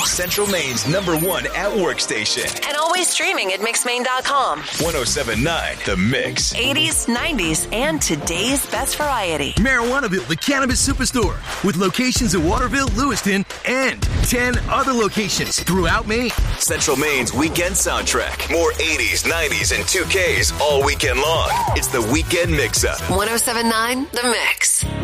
Central Maine's #1 at-work station. And always streaming at mixmaine.com. 107.9 The Mix. 80s, 90s, and today's best variety. Marijuanaville, the cannabis superstore, with locations in Waterville, Lewiston, and 10 other locations throughout Maine. Central Maine's weekend soundtrack. More 80s, 90s, and 2Ks all weekend long. It's the Weekend Mix-Up. 107.9 The Mix.